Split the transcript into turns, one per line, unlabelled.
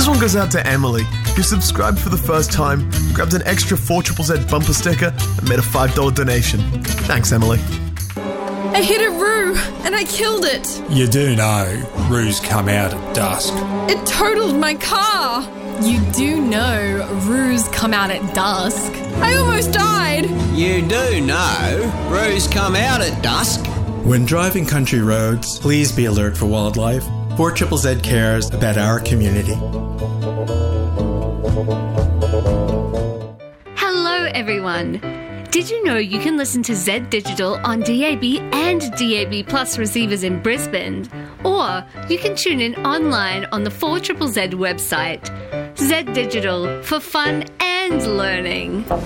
This one goes out to Emily, who subscribed for the first time, grabbed an extra 4ZZZ bumper sticker, and made a $5 donation. Thanks, Emily.
I hit a roo and I killed it.
You do know roos come out at dusk.
It totaled my car.
You do know roos come out at dusk.
I almost died.
You do know roos come out at dusk.
When driving country roads, please be alert for wildlife. 4ZZZ cares about our community.
Hello everyone. Did you know you can listen to Z Digital on DAB and DAB Plus receivers in Brisbane? Or you can tune in online on the 4ZZZ website. Z Digital, for fun and learning.